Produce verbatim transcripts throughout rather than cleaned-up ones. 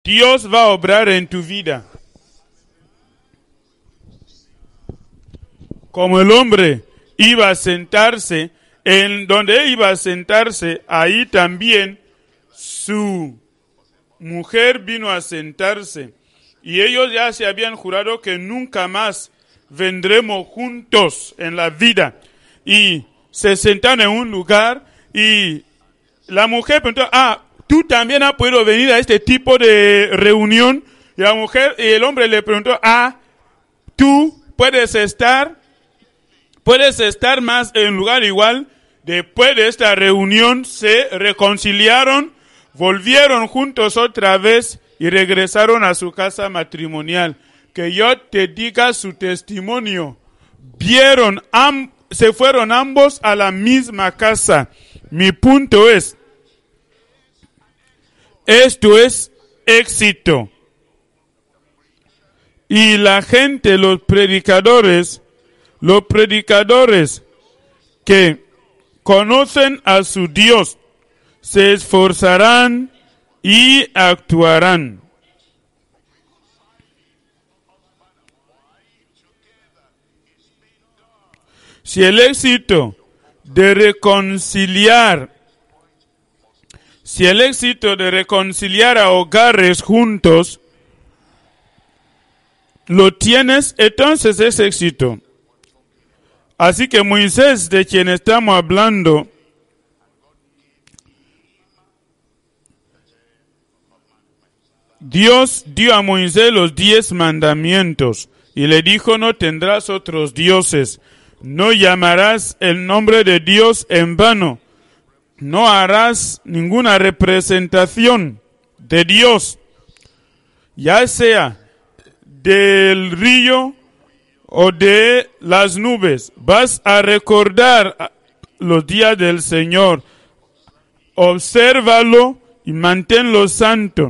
Dios va a obrar en tu vida. Como el hombre iba a sentarse, en donde iba a sentarse, ahí también su mujer vino a sentarse. Y ellos ya se habían jurado que nunca más vendremos juntos en la vida. Y se sentaron en un lugar y la mujer preguntó, ah, ¿tú también has podido venir a este tipo de reunión? Y la mujer, y el hombre le preguntó, ah, ¿tú puedes estar, puedes estar más en lugar igual? Después de esta reunión se reconciliaron, volvieron juntos otra vez y regresaron a su casa matrimonial. Que yo te diga su testimonio. Vieron, am, se fueron ambos a la misma casa. Mi punto es, esto es éxito. Y la gente, los predicadores, los predicadores que conocen a su Dios, se esforzarán y actuarán. Si el éxito de reconciliar, si el éxito de reconciliar a hogares juntos lo tienes, entonces es éxito. Así que Moisés, de quien estamos hablando, Dios dio a Moisés los diez mandamientos y le dijo, no tendrás otros dioses, no llamarás el nombre de Dios en vano, no harás ninguna representación de Dios, ya sea del río o de las nubes. Vas a recordar los días del Señor, obsérvalo y manténlo santo.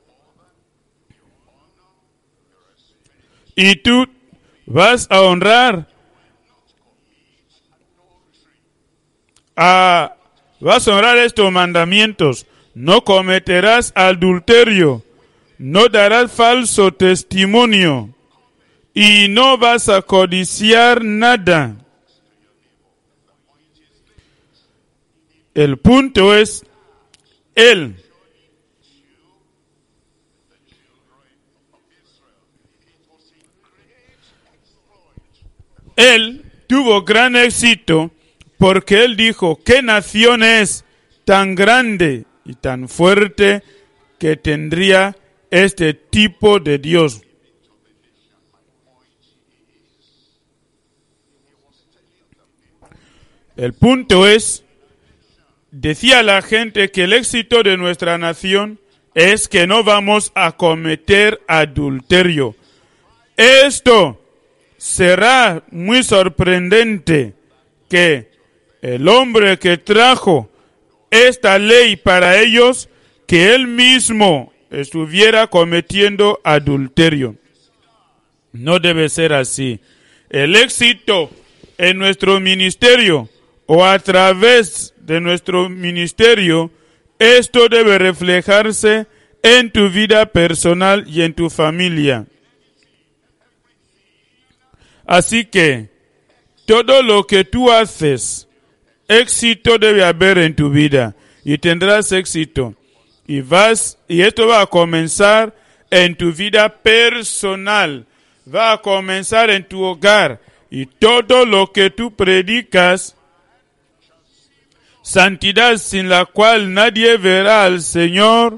Y tú vas a honrar, a, vas a honrar estos mandamientos. No cometerás adulterio, no darás falso testimonio y no vas a codiciar nada. El punto es, Él Él tuvo gran éxito porque él dijo, ¿qué nación es tan grande y tan fuerte que tendría este tipo de Dios? El punto es, decía la gente que el éxito de nuestra nación es que no vamos a cometer adulterio. Esto será muy sorprendente que el hombre que trajo esta ley para ellos, que él mismo estuviera cometiendo adulterio. No debe ser así. El éxito en nuestro ministerio o a través de nuestro ministerio, esto debe reflejarse en tu vida personal y en tu familia. Así que, todo lo que tú haces, éxito debe haber en tu vida y tendrás éxito. Y vas, y esto va a comenzar en tu vida personal, va a comenzar en tu hogar y todo lo que tú predicas, santidad sin la cual nadie verá al Señor,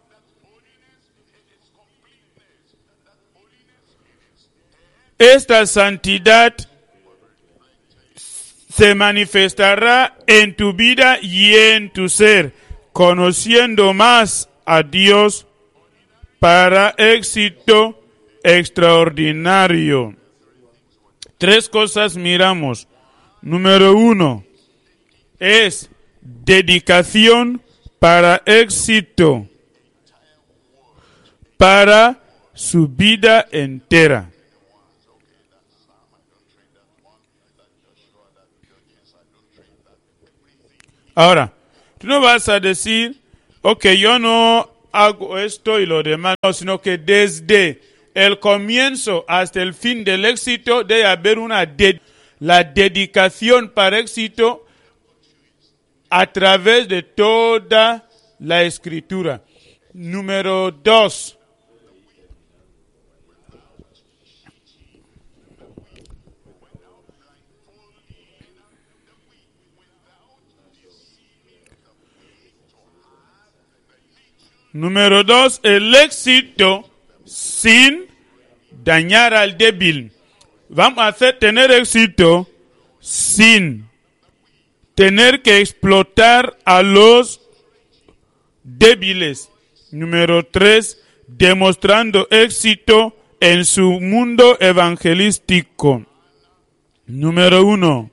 esta santidad se manifestará en tu vida y en tu ser, conociendo más a Dios para éxito extraordinario. Tres cosas miramos. Número uno es dedicación para éxito, para su vida entera. Ahora, tú no vas a decir, ok, yo no hago esto y lo demás, no, sino que desde el comienzo hasta el fin del éxito debe haber una de la dedicación para éxito a través de toda la Escritura. Número dos. Número dos, el éxito sin dañar al débil. Vamos a hacer tener éxito sin tener que explotar a los débiles. Número tres, demostrando éxito en su mundo evangelístico. Número uno,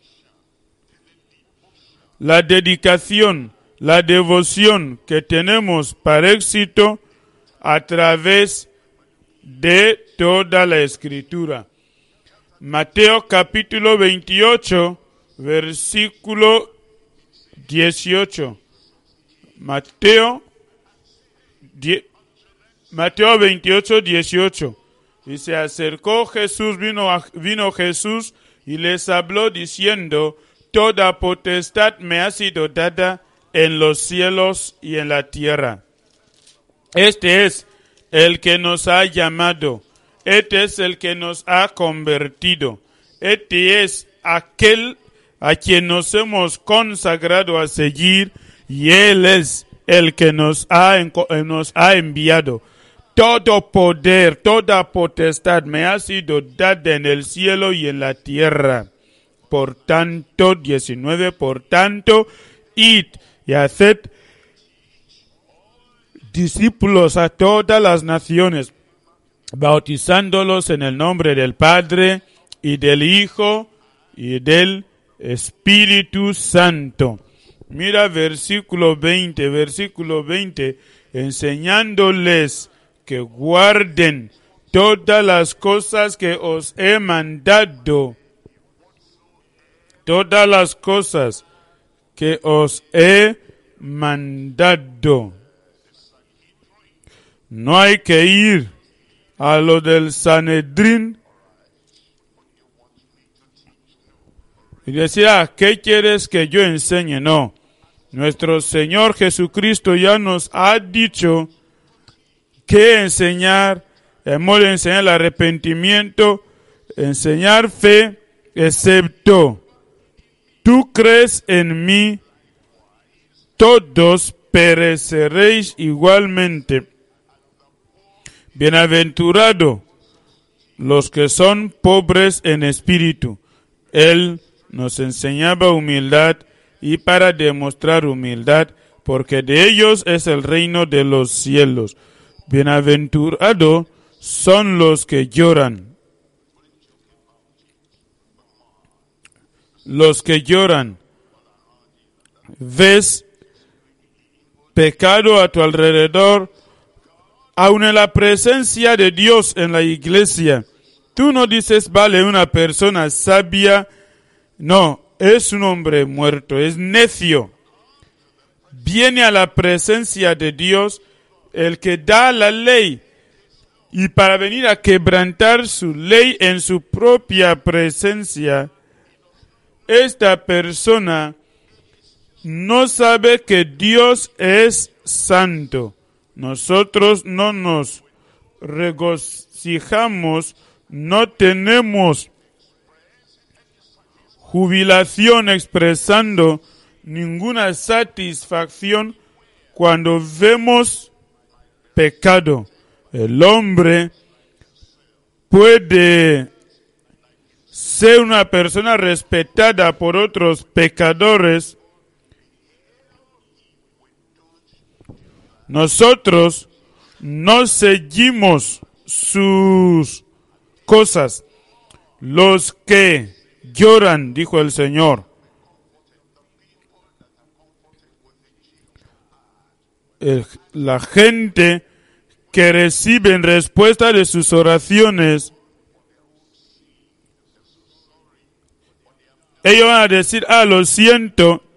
la dedicación, la devoción que tenemos para éxito a través de toda la Escritura. Mateo capítulo veintiocho, versículo dieciocho. Mateo, die, Mateo veintiocho, dieciocho. Y se acercó Jesús, vino, a, vino Jesús y les habló diciendo: toda potestad me ha sido dada en los cielos y en la tierra. Este es el que nos ha llamado. Este es el que nos ha convertido. Este es aquel a quien nos hemos consagrado a seguir, y Él es el que nos ha, nos ha enviado. Todo poder, toda potestad me ha sido dada en el cielo y en la tierra. Por tanto, diecinueve, por tanto, id y haced discípulos a todas las naciones, bautizándolos en el nombre del Padre y del Hijo y del Espíritu Santo. Mira versículo veinte, versículo veinte, enseñándoles que guarden todas las cosas que os he mandado, todas las cosas que os he mandado. No hay que ir a lo del Sanedrín y decir, ah, ¿qué quieres que yo enseñe? No. Nuestro Señor Jesucristo ya nos ha dicho que enseñar, hemos de enseñar el arrepentimiento, enseñar fe, excepto tú crees en mí, todos pereceréis igualmente. Bienaventurado los que son pobres en espíritu. Él nos enseñaba humildad, y para demostrar humildad, porque de ellos es el reino de los cielos. Bienaventurados son los que lloran. Los que lloran. ¿Ves pecado a tu alrededor? Aun en la presencia de Dios en la iglesia, tú no dices, vale, una persona sabia. No, es un hombre muerto, es necio. Viene a la presencia de Dios, el que da la ley, y para venir a quebrantar su ley en su propia presencia, esta persona no sabe que Dios es santo. Nosotros no nos regocijamos, no tenemos jubilación expresando ninguna satisfacción cuando vemos pecado. El hombre puede ser una persona respetada por otros pecadores. Nosotros no seguimos sus cosas. Los que lloran, dijo el Señor. El, la gente que recibe en respuesta de sus oraciones, ellos van a decir, ah, lo siento,